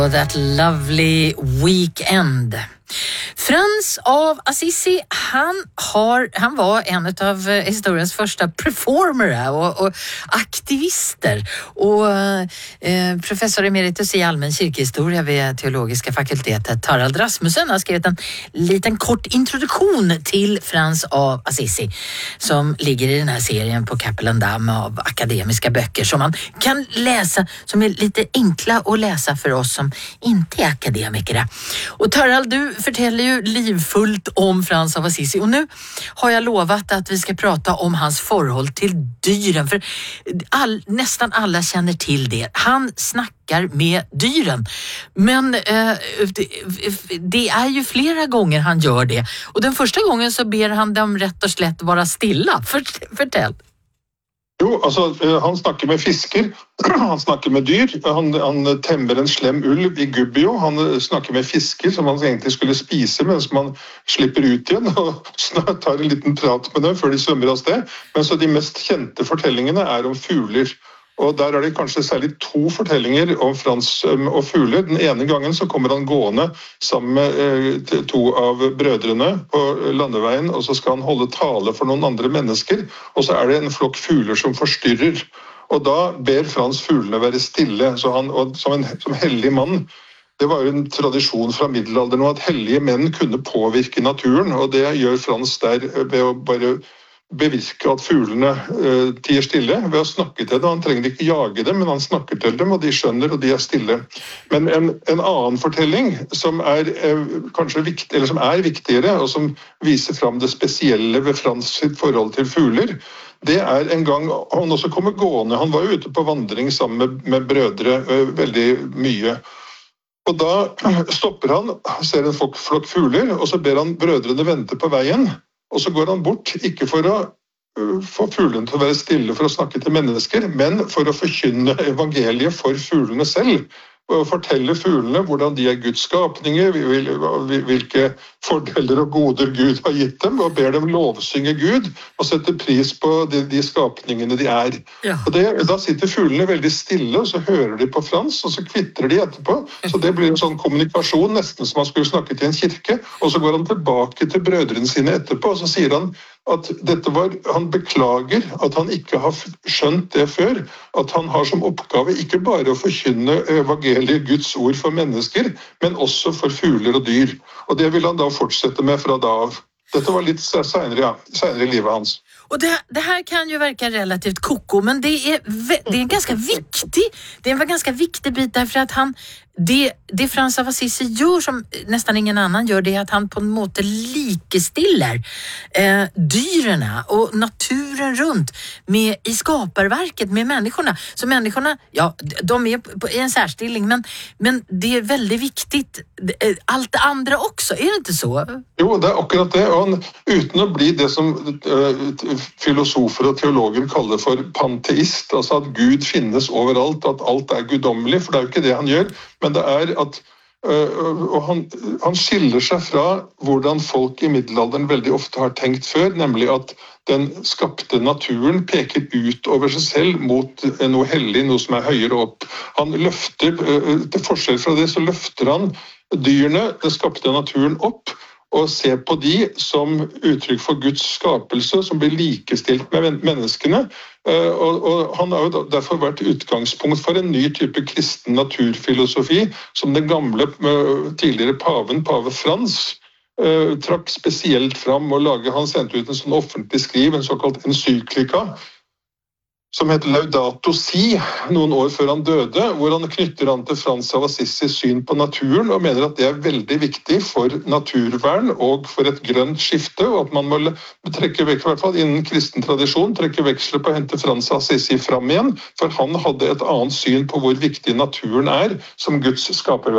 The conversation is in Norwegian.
That lovely weekend. Frans av Assisi, han var en av historiens första performere och aktivister och professor emeritus i allmän kyrkehistoria vid teologiska fakultetet Harald Rasmussen har skrivit en liten kort introduktion till Frans av Assisi som ligger i den här serien på Cappelen Damm av akademiska böcker som man kan läsa, som är lite enkla att läsa för oss som inte är akademiker. Och Harald, du förtäller ju livfullt om Frans av Assisi och nu har jag lovat att vi ska prata om hans förhåll till dyren, för nästan alla känner till det. Han snackar med dyren, men det är ju flera gånger han gör det, och den första gången så ber han dem rätt och slätt vara stilla. Fortell. Jo, altså, han snakker med fisker, han snakker med dyr, han temmer en slem ulv i Gubbio, han snakker med fisker som han egentlig skulle spise mens man slipper ut igjen, og tar en liten prat med dem før de svømmer av sted. Men så de mest kjente fortellingene er om fugler. Og der er det kanskje særlig to fortellinger om Frans og fugler. Den ene gangen så kommer han gående sammen med to av brødrene på landeveien, og så skal han holde tale for noen andre mennesker, og så er det en flokk fugler som forstyrrer. Og da ber Frans fuglene være stille, så han, som hellig mann. Det var jo en tradisjon fra middelalderen at hellige menn kunne påvirke naturen, og det gjør Frans der ved å bare bevirke at fuglene tier stille ved å snakke til dem. Han trenger ikke jage dem, men han snakker til dem, og de skjønner, og de er stille. Men en annen fortelling som er kanskje viktig, eller som er viktigere, og som viser fram det spesielle ved Frans sitt forhold til fugler, det er en gang han også kommer gående. Han var jo ute på vandring sammen med brødre veldig mye. Og da stopper han, ser en flokk fugler, og så ber han brødrene vente på veien. Og så går han bort, ikke for å få fuglene til å være stille for å snakke til mennesker, men for å forkynne evangeliet for fuglene selv. Og fortelle fuglene hvordan de er Guds skapninger, hvilke fordeler og goder Gud har gitt dem, og ber dem lovsynge Gud og sette pris på de skapningene de er. Ja. Og da sitter fuglene veldig stille, og så hører de på Frans, og så kvittrer de etterpå. Så det blir en sånn kommunikasjon, nesten som han skulle snakke til en kirke, og så går han tilbake til brødrene sine etterpå, og så sier han at han beklager at han ikke har skjønt det før, at han har som oppgave ikke bare å forkynne evangeliet Guds ord for mennesker, men også for fugler og dyr. Og det vil han da fortsette med fra da av. Dette var litt senere i livet hans. Och det här kan ju verka relativt koko, men det är en ganska viktig bit därför att det Frans av Assisi gör som nästan ingen annan gör, det är att han på en måte likestiller dyrerna och naturen runt i skaparverket med människorna. Så människorna, ja, de är i en särstilling, men det är väldigt viktigt allt det andra också, är det inte så? Jo, det är akkurat det, og han, uten å bli det som filosofer og teologer kaller for panteist, altså at Gud finnes overalt, at alt er gudommelig, for det er jo ikke det han gjør, men det er at han skiller seg fra hvordan folk i middelalderen veldig ofte har tenkt før, nemlig at den skapte naturen peker ut over seg selv mot noe hellig, noe som er høyere opp. Han løfter, til forskjell fra det, så løfter han dyrene, den skapte naturen opp, og se på de som uttrykk for Guds skapelse, som blir likestilt med menneskene. Og han har jo derfor vært utgangspunkt for en ny type kristen naturfilosofi, som den gamle tidligere pave Frans trakk spesielt fram, og han sendte ut en sånn offentlig skriv, en såkalt encyklika, som heter Laudato Si, noen år før han døde, hvor han knytter an til Frans av Assisi syn på naturen, og mener at det er veldig viktig for naturvern og for et grønt skifte, og at man må trekke vekk, i hvert fall innen kristen tradisjon, trekke veksler på å hente Frans av Assisi fram igjen, for han hadde et annet syn på hvor viktig naturen er som Guds skaperverk.